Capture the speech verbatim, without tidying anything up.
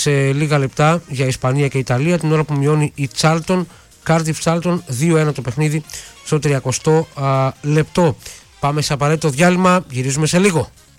σε λίγα λεπτά για Ισπανία και Ιταλία, την ώρα που μειώνει η Charlton, Cardiff Charlton δύο ένα το παιχνίδι στο τριακοστό λεπτό. Πάμε σε απαραίτητο διάλειμμα, γυρίζουμε σε λίγο.